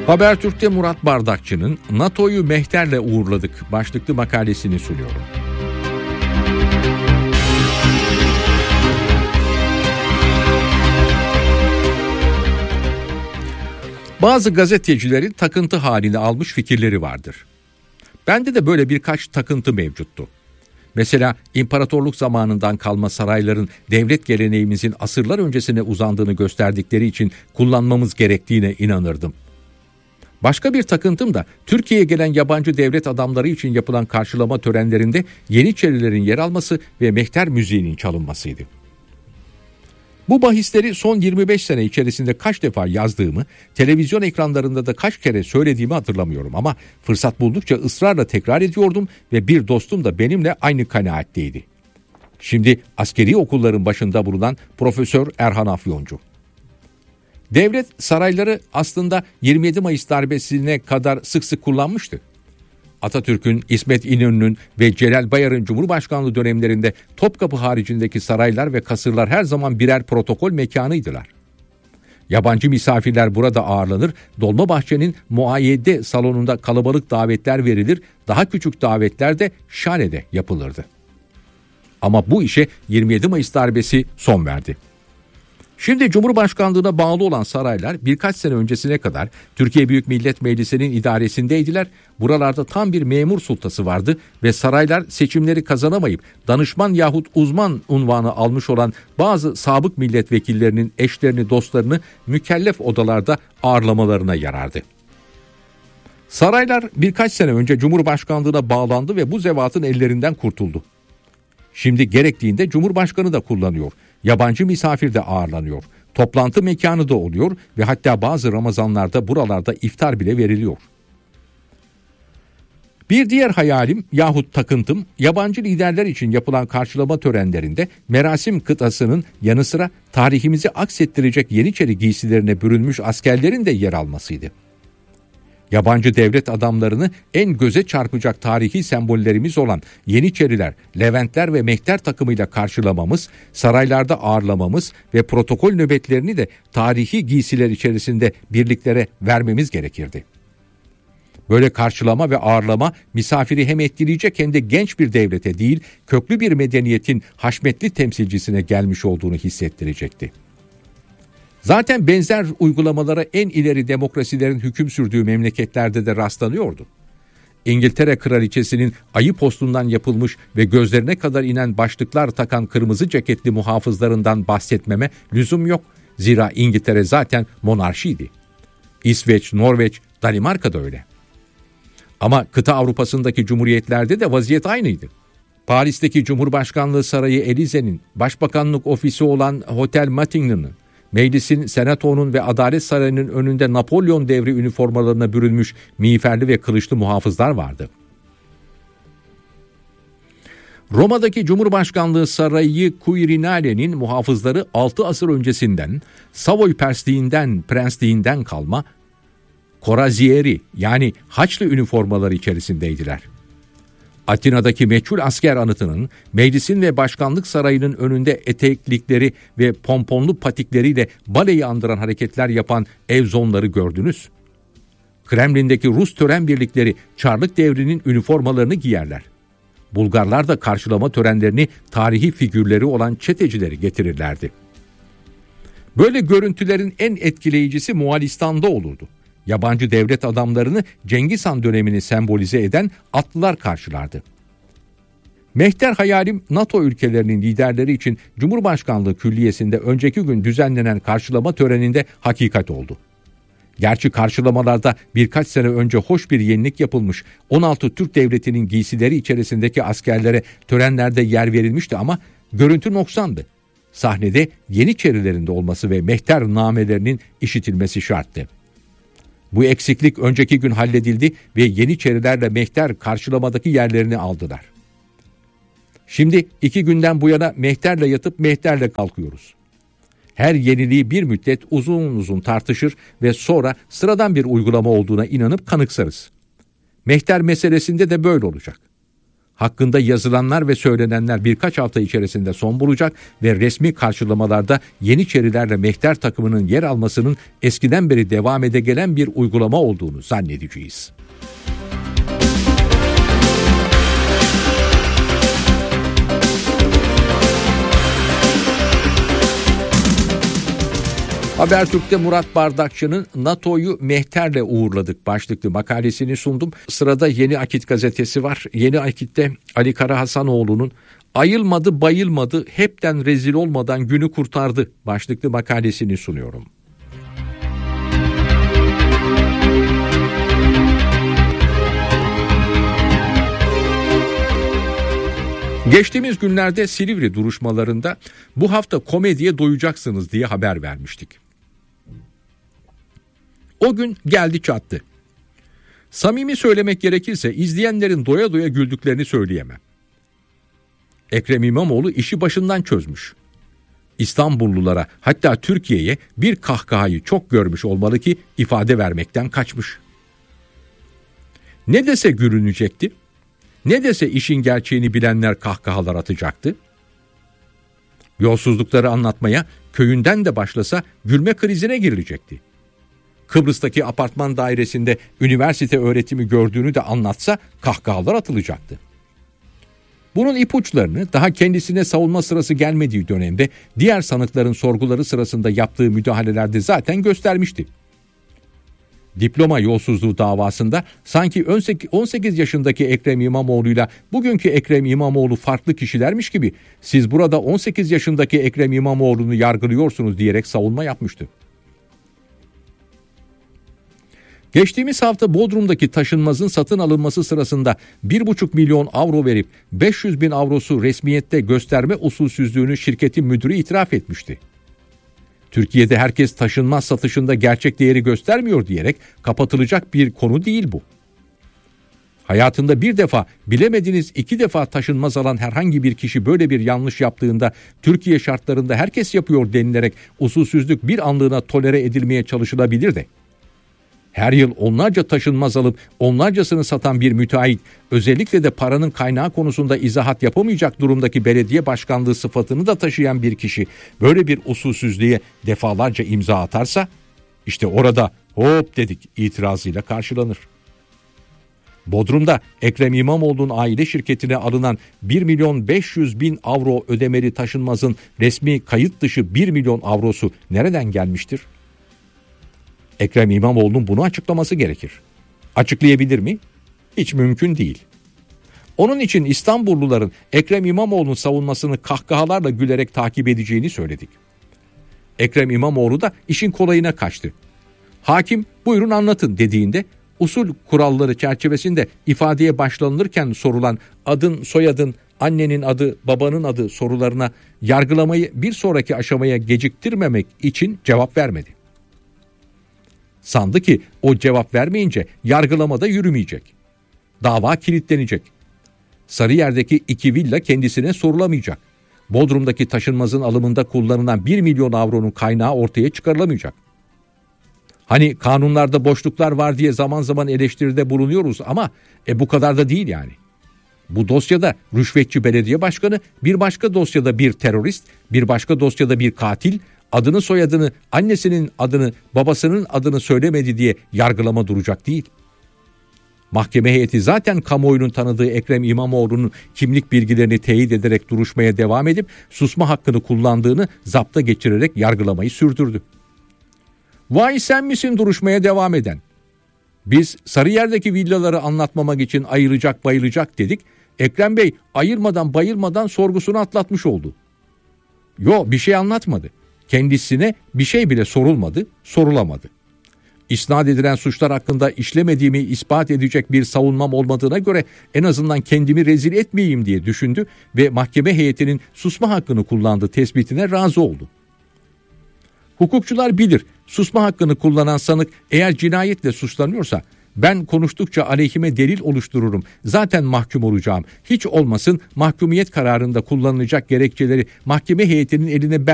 Habertürk'te Murat Bardakçı'nın NATO'yu mehterle uğurladık başlıklı makalesini sunuyorum. Bazı gazetecilerin takıntı halini almış fikirleri vardır. Bende de böyle birkaç takıntı mevcuttu. Mesela imparatorluk zamanından kalma sarayların devlet geleneğimizin asırlar öncesine uzandığını gösterdikleri için kullanmamız gerektiğine inanırdım. Başka bir takıntım da Türkiye'ye gelen yabancı devlet adamları için yapılan karşılama törenlerinde Yeniçerilerin yer alması ve mehter müziğinin çalınmasıydı. Bu bahisleri son 25 sene içerisinde kaç defa yazdığımı, televizyon ekranlarında da kaç kere söylediğimi hatırlamıyorum ama fırsat buldukça ısrarla tekrar ediyordum ve bir dostum da benimle aynı kanaatteydi. Şimdi askeri okulların başında bulunan Profesör Erhan Afyoncu. Devlet sarayları aslında 27 Mayıs darbesine kadar sık sık kullanmıştı. Atatürk'ün, İsmet İnönü'nün ve Celal Bayar'ın Cumhurbaşkanlığı dönemlerinde Topkapı haricindeki saraylar ve kasırlar her zaman birer protokol mekanıydılar. Yabancı misafirler burada ağırlanır, Dolmabahçe'nin muayyede salonunda kalabalık davetler verilir, daha küçük davetler de şanede yapılırdı. Ama bu işe 27 Mayıs darbesi son verdi. Şimdi Cumhurbaşkanlığına bağlı olan saraylar birkaç sene öncesine kadar Türkiye Büyük Millet Meclisi'nin idaresindeydiler. Buralarda tam bir memur sultası vardı ve saraylar seçimleri kazanamayıp danışman yahut uzman unvanı almış olan bazı sabık milletvekillerinin eşlerini, dostlarını mükellef odalarda ağırlamalarına yarardı. Saraylar birkaç sene önce Cumhurbaşkanlığına bağlandı ve bu zevatın ellerinden kurtuldu. Şimdi gerektiğinde Cumhurbaşkanı da kullanıyor. Yabancı misafir de ağırlanıyor. Toplantı mekanı da oluyor ve hatta bazı Ramazanlarda buralarda iftar bile veriliyor. Bir diğer hayalim yahut takıntım yabancı liderler için yapılan karşılama törenlerinde merasim kıtasının yanı sıra tarihimizi aksettirecek Yeniçeri giysilerine bürünmüş askerlerin de yer almasıydı. Yabancı devlet adamlarını en göze çarpacak tarihi sembollerimiz olan Yeniçeriler, Leventler ve Mehter takımıyla karşılamamız, saraylarda ağırlamamız ve protokol nöbetlerini de tarihi giysiler içerisinde birliklere vermemiz gerekirdi. Böyle karşılama ve ağırlama misafiri hem etkileyecek hem de genç bir devlete değil, köklü bir medeniyetin haşmetli temsilcisine gelmiş olduğunu hissettirecekti. Zaten benzer uygulamalara en ileri demokrasilerin hüküm sürdüğü memleketlerde de rastlanıyordu. İngiltere kraliçesinin ayı postundan yapılmış ve gözlerine kadar inen başlıklar takan kırmızı ceketli muhafızlarından bahsetmeme lüzum yok. Zira İngiltere zaten monarşiydi. İsveç, Norveç, Danimarka da öyle. Ama kıta Avrupa'sındaki cumhuriyetlerde de vaziyet aynıydı. Paris'teki Cumhurbaşkanlığı Sarayı Elize'nin, Başbakanlık ofisi olan Hotel Matignin'in, meclisin, senatonun ve Adalet Sarayı'nın önünde Napolyon devri üniformalarına bürünmüş miğferli ve kılıçlı muhafızlar vardı. Roma'daki Cumhurbaşkanlığı Sarayı Quirinale'nin muhafızları 6 asır öncesinden Savoy prensliğinden kalma Corazieri yani Haçlı üniformaları içerisindeydiler. Atina'daki meçhul asker anıtının meclisin ve başkanlık sarayının önünde eteklikleri ve pomponlu patikleriyle baleyi andıran hareketler yapan evzonları gördünüz. Kremlin'deki Rus tören birlikleri Çarlık devrinin üniformalarını giyerler. Bulgarlar da karşılama törenlerini tarihi figürleri olan çetecileri getirirlerdi. Böyle görüntülerin en etkileyicisi Moğolistan'da olurdu. Yabancı devlet adamlarını Cengiz Han dönemini sembolize eden atlılar karşılardı. Mehter hayalim NATO ülkelerinin liderleri için Cumhurbaşkanlığı Külliyesi'nde önceki gün düzenlenen karşılama töreninde hakikat oldu. Gerçi karşılamalarda birkaç sene önce hoş bir yenilik yapılmış, 16 Türk Devleti'nin giysileri içerisindeki askerlere törenlerde yer verilmişti ama görüntü noksandı. Sahnede Yeniçerilerin de olması ve mehter namelerinin işitilmesi şarttı. Bu eksiklik önceki gün halledildi ve Yeniçerilerle mehter karşılamadaki yerlerini aldılar. Şimdi 2 günden bu yana mehterle yatıp mehterle kalkıyoruz. Her yeniliği bir müddet uzun uzun tartışır ve sonra sıradan bir uygulama olduğuna inanıp kanıksarız. Mehter meselesinde de böyle olacak. Hakkında yazılanlar ve söylenenler birkaç hafta içerisinde son bulacak ve resmi karşılamalarda Yeniçerilerle Mehter takımının yer almasının eskiden beri devam ede gelen bir uygulama olduğunu zannedeceğiz. Habertürk'te Murat Bardakçı'nın "NATO'yu Mehter'le uğurladık" başlıklı makalesini sundum. Sırada Yeni Akit gazetesi var. Yeni Akit'te Ali Kara Hasanoğlu'nun "Ayılmadı bayılmadı, hepten rezil olmadan günü kurtardı" başlıklı makalesini sunuyorum. Geçtiğimiz günlerde Silivri duruşmalarında "Bu hafta komediye doyacaksınız" diye haber vermiştik. O gün geldi çattı. Samimi söylemek gerekirse izleyenlerin doya doya güldüklerini söyleyemem. Ekrem İmamoğlu işi başından çözmüş. İstanbullulara, hatta Türkiye'ye bir kahkahayı çok görmüş olmalı ki ifade vermekten kaçmış. Ne dese gülünecekti, ne dese işin gerçeğini bilenler kahkahalar atacaktı. Yolsuzlukları anlatmaya köyünden de başlasa gülme krizine girilecekti. Kıbrıs'taki apartman dairesinde üniversite öğretimi gördüğünü de anlatsa kahkahalar atılacaktı. Bunun ipuçlarını daha kendisine savunma sırası gelmediği dönemde diğer sanıkların sorguları sırasında yaptığı müdahalelerde zaten göstermişti. Diploma yolsuzluğu davasında sanki 18 yaşındaki Ekrem İmamoğlu'yla bugünkü Ekrem İmamoğlu farklı kişilermiş gibi "Siz burada 18 yaşındaki Ekrem İmamoğlu'nu yargılıyorsunuz" diyerek savunma yapmıştı. Geçtiğimiz hafta Bodrum'daki taşınmazın satın alınması sırasında 1,5 milyon avro verip 500 bin avrosu resmiyette gösterme usulsüzlüğünü şirketin müdürü itiraf etmişti. Türkiye'de herkes taşınmaz satışında gerçek değeri göstermiyor diyerek kapatılacak bir konu değil bu. Hayatında bir defa, bilemediniz 2 defa taşınmaz alan herhangi bir kişi böyle bir yanlış yaptığında Türkiye şartlarında herkes yapıyor denilerek usulsüzlük bir anlığına tolere edilmeye çalışılabilir de. Her yıl onlarca taşınmaz alıp onlarcasını satan bir müteahhit, özellikle de paranın kaynağı konusunda izahat yapamayacak durumdaki belediye başkanlığı sıfatını da taşıyan bir kişi böyle bir usulsüzlüğe defalarca imza atarsa, işte orada hop dedik itirazıyla karşılanır. Bodrum'da Ekrem İmamoğlu'nun aile şirketine alınan 1.500.000 avro ödemeli taşınmazın resmi kayıt dışı 1 milyon avrosu nereden gelmiştir? Ekrem İmamoğlu'nun bunu açıklaması gerekir. Açıklayabilir mi? Hiç mümkün değil. Onun için İstanbulluların Ekrem İmamoğlu'nun savunmasını kahkahalarla gülerek takip edeceğini söyledik. Ekrem İmamoğlu da işin kolayına kaçtı. Hakim "Buyurun anlatın" dediğinde usul kuralları çerçevesinde ifadeye başlanılırken sorulan adın, soyadın, annenin adı, babanın adı sorularına yargılamayı bir sonraki aşamaya geciktirmemek için cevap vermedi. Sandı ki o cevap vermeyince yargılamada yürümeyecek. Dava kilitlenecek. Sarıyer'deki 2 villa kendisine sorulamayacak. Bodrum'daki taşınmazın alımında kullanılan 1 milyon avronun kaynağı ortaya çıkarılamayacak. Hani kanunlarda boşluklar var diye zaman zaman eleştiride bulunuyoruz ama bu kadar da değil yani. Bu dosyada rüşvetçi belediye başkanı, bir başka dosyada bir terörist, bir başka dosyada bir katil, adını soyadını, annesinin adını, babasının adını söylemedi diye yargılama duracak değil. Mahkeme heyeti zaten kamuoyunun tanıdığı Ekrem İmamoğlu'nun kimlik bilgilerini teyit ederek duruşmaya devam edip susma hakkını kullandığını zapta geçirerek yargılamayı sürdürdü. Vay sen misin duruşmaya devam eden? Biz Sarıyer'deki villaları anlatmamak için ayıracak bayılacak dedik. Ekrem Bey ayırmadan bayılmadan sorgusunu atlatmış oldu. Yo, bir şey anlatmadı. Kendisine bir şey bile sorulmadı, sorulamadı. İsnat edilen suçlar hakkında işlemediğimi ispat edecek bir savunmam olmadığına göre en azından kendimi rezil etmeyeyim diye düşündü ve mahkeme heyetinin susma hakkını kullandığı tespitine razı oldu. Hukukçular bilir, susma hakkını kullanan sanık eğer cinayetle suçlanıyorsa ben konuştukça aleyhime delil oluştururum, zaten mahkum olacağım, hiç olmasın mahkumiyet kararında kullanılacak gerekçeleri mahkeme heyetinin eline ben